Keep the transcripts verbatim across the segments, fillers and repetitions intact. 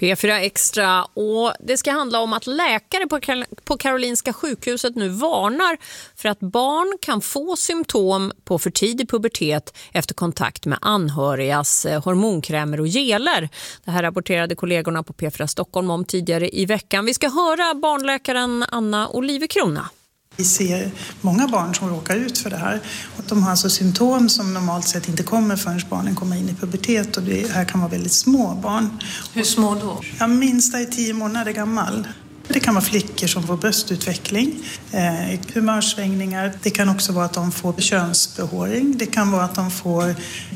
P fyra Extra, och det ska handla om att läkare på, på Karolinska sjukhuset nu varnar för att barn kan få symptom på för tidig pubertet efter kontakt med anhörigas hormonkrämer och geler. Det här rapporterade kollegorna på P fyra Stockholm om tidigare i veckan. Vi ska höra barnläkaren Anna Olivekrona. Vi ser många barn som råkar ut för det här. De har alltså symptom som normalt sett inte kommer förrän barnen kommer in i pubertet, och det här kan vara väldigt små barn. Hur små då? Ja, minsta är tio månader gammal. Det kan vara flickor som får bröstutveckling, eh, humörsvängningar. Det kan också vara att de får könsbehåring. Det kan vara att de får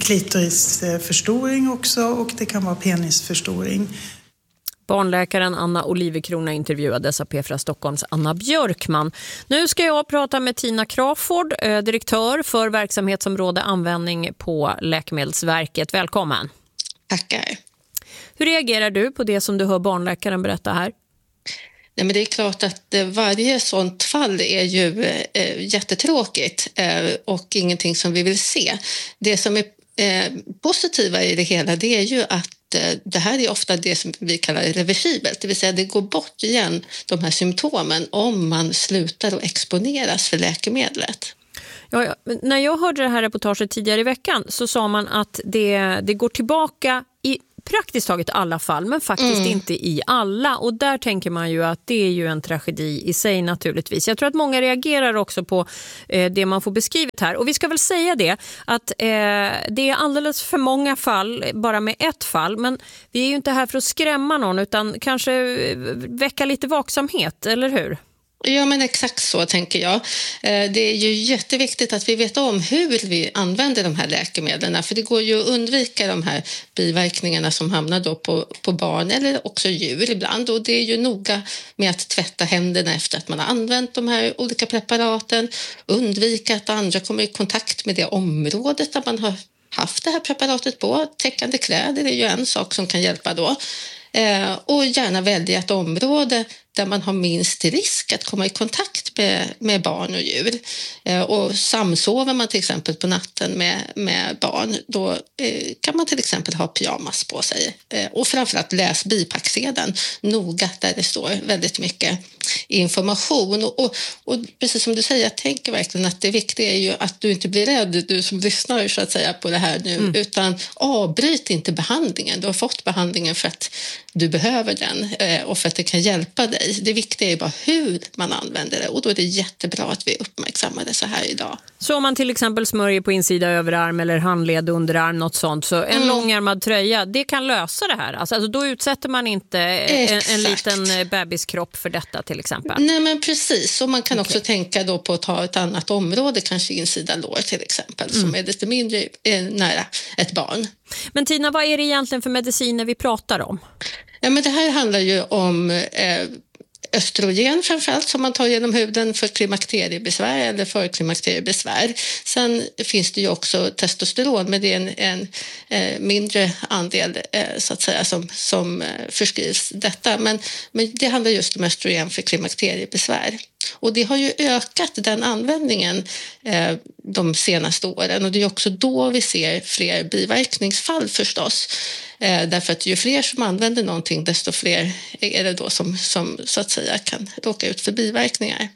klitorisförstoring också, och det kan vara penisförstoring. Barnläkaren Anna Olivekrona intervjuades av P fyra Stockholms Anna Björkman. Nu ska jag prata med Tina Crawford, direktör för verksamhetsområde användning på Läkemedelsverket. Välkommen. Tackar. Hur reagerar du på det som du hör barnläkaren berätta här? Nej, men det är klart att varje sånt fall är ju eh, jättetråkigt eh, och ingenting som vi vill se. Det som är eh, positiva i det hela, det är ju att det här är ofta det som vi kallar reversibelt, det vill säga det går bort igen, de här symptomen, om man slutar att exponeras för läkemedlet. Ja, ja. När jag hörde det här reportaget tidigare i veckan så sa man att det, det går tillbaka i praktiskt taget alla fall, men faktiskt mm. inte i alla. Och där tänker man ju att det är ju en tragedi i sig naturligtvis. Jag tror att många reagerar också på eh, det man får beskrivet här. Och vi ska väl säga det, att eh, det är alldeles för många fall, bara med ett fall. Men vi är ju inte här för att skrämma någon, utan kanske väcka lite vaksamhet, eller hur? Ja, men exakt så tänker jag. Det är ju jätteviktigt att vi vet om hur vi använder de här läkemedlen, för det går ju att undvika de här biverkningarna som hamnar då på, på barn eller också djur ibland, och det är ju noga med att tvätta händerna efter att man har använt de här olika preparaten, undvika att andra kommer i kontakt med det området där man har haft det här preparatet på. Täckande kläder är ju en sak som kan hjälpa då. Eh, och gärna välja ett område där man har minst risk att komma i kontakt med, med barn och djur. Eh, och samsover man till exempel på natten med, med barn, då eh, kan man till exempel ha pyjamas på sig. Eh, och framförallt läs bipacksedeln noga, där det står väldigt mycket information. Och, och, och precis som du säger, jag tänker verkligen att det viktiga är ju att du inte blir rädd, du som lyssnar så att säga på det här nu, mm. utan avbryt inte behandlingen. Du har fått behandlingen för att du behöver den eh, och för att det kan hjälpa dig. Det viktiga är bara hur man använder det, och då är det jättebra att vi uppmärksammar det så här idag. Så om man till exempel smörjer på insida överarm eller handled, underarm, något sånt, så en mm. långärmad tröja, det kan lösa det här. Alltså, alltså då utsätter man inte en, en liten bebiskropp för detta till exempel. Nej, men precis. Och man kan okay. också tänka då på att ta ett annat område, kanske insida lår till exempel, mm. som är lite mindre eh, nära ett barn. Men Tina, vad är det egentligen för mediciner vi pratar om? Ja, men det här handlar ju om eh, östrogen framförallt, som man tar genom huden för klimakteriebesvär eller för klimakteriebesvär. Sen finns det ju också testosteron, men det är en, en eh, mindre andel eh, så att säga som, som eh, förskrivs detta. Men, men det handlar just om östrogen för klimakteriebesvär. Och det har ju ökat den användningen eh, de senaste åren, och det är också då vi ser fler biverkningsfall förstås. Eh, därför att ju fler som använder någonting, desto fler är det då som, som så att säga kan råka ut för biverkningar.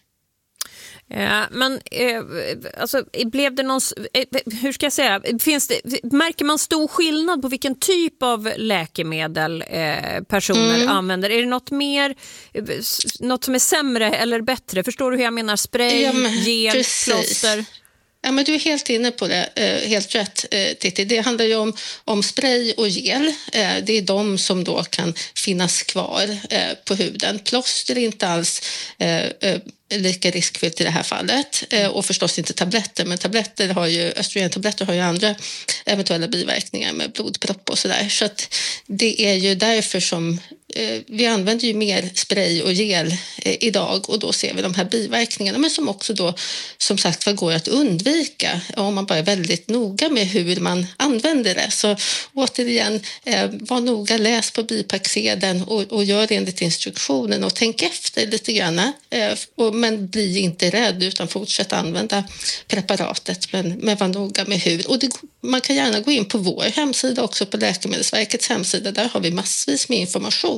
Ja, men eh, alltså, blev det någon, eh, hur ska jag säga, finns det, märker man stor skillnad på vilken typ av läkemedel eh, personer mm. använder? Är det något mer, något som är sämre eller bättre? Förstår du hur jag menar? Spray, ja, gel, precis. Plåster? Ja, men du är helt inne på det, helt rätt Titti. Det handlar ju om, om spray och gel. Det är de som då kan finnas kvar på huden. Plåster är inte alls lika riskfyllt i det här fallet, och förstås inte tabletter, men tabletter har ju, östrogentabletter har ju andra eventuella biverkningar med blodpropp och sådär, så att det är ju därför som eh, vi använder ju mer spray och gel eh, idag, och då ser vi de här biverkningarna, men som också då som sagt vad går att undvika om man bara är väldigt noga med hur man använder det. Så återigen, eh, var noga, läs på bipacksedeln och, och gör det enligt instruktionen, och tänk efter lite grann, eh, och men bli inte rädd, utan fortsätt använda preparatet, men, men var noga med hur. Och det, man kan gärna gå in på vår hemsida också, på Läkemedelsverkets hemsida. Där har vi massvis med information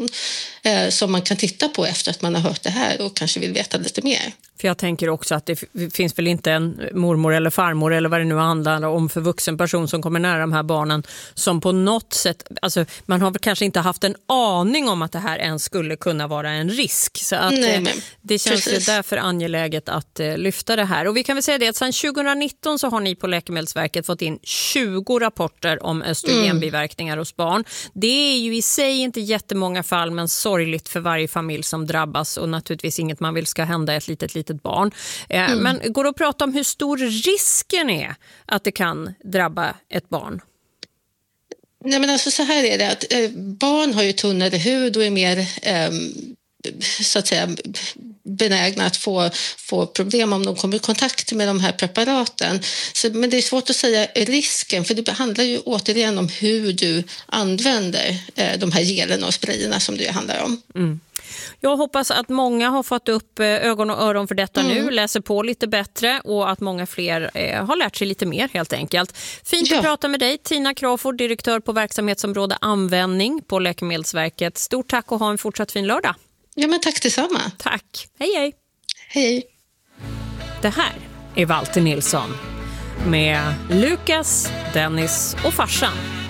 information eh, som man kan titta på efter att man har hört det här och kanske vill veta lite mer. För jag tänker också att det f- finns väl inte en mormor eller farmor eller vad det nu handlar om för vuxen person som kommer nära de här barnen som på något sätt, alltså man har väl kanske inte haft en aning om att det här ens skulle kunna vara en risk. Så att Nej, eh, men, det känns ju precis. därför angeläget att eh, lyfta det här. Och vi kan väl säga det att sedan tjugonitton så har ni på Läkemedelsverket fått in tjugo rapporter om östrogenbiverkningar hos barn. Det är ju i sig inte jättemånga fall men sorgligt för varje familj som drabbas och naturligtvis inget man vill ska hända ett litet litet barn. Eh, mm. Men går det att prata om hur stor risken är att det kan drabba ett barn? Nej, men alltså så här är det att eh, barn har ju tunnare hud och är mer eh, så att säga benägna att få, få problem om de kommer i kontakt med de här preparaten. Så, men det är svårt att säga risken, för det handlar ju återigen om hur du använder eh, de här gelerna och sprayerna som det handlar om. Mm. Jag hoppas att många har fått upp ögon och öron för detta mm. nu, läser på lite bättre och att många fler eh, har lärt sig lite mer helt enkelt. Fint ja. att prata med dig, Tina Crawford, direktör på verksamhetsområde användning på Läkemedelsverket. Stort tack och ha en fortsatt fin lördag. Ja, men tack detsamma. Tack. Hej hej. Hej. Det här är Walter Nilsson med Lukas, Dennis och farsan.